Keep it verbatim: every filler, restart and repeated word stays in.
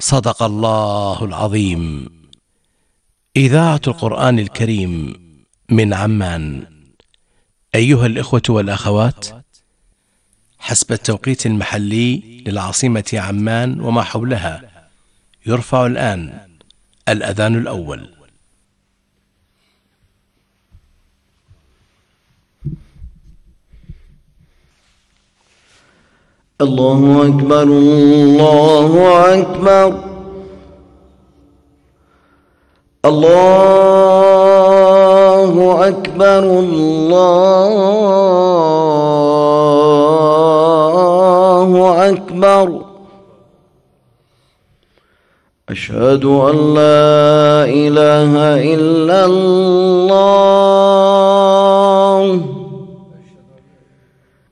صدق الله العظيم. إذاعة القرآن الكريم من عمان. أيها الإخوة والأخوات، حسب التوقيت المحلي للعاصمة عمان وما حولها، يرفع الآن الأذان الأول. الله أكبر الله أكبر الله أكبر الله أكبر. أشهد أن لا إله إلا الله